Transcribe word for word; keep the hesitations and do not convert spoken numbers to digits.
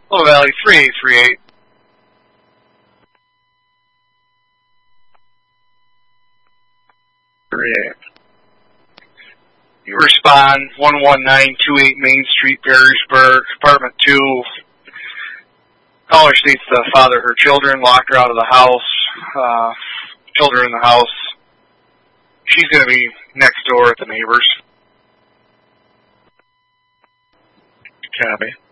Hello, Valley, three eight three eight. three eight. You respond, one one nine two eight Main Street, Perrysburg, apartment two. Caller states the father of her children locked her out of the house. Uh, children in the house. She's going to be next door at the neighbors. Copy.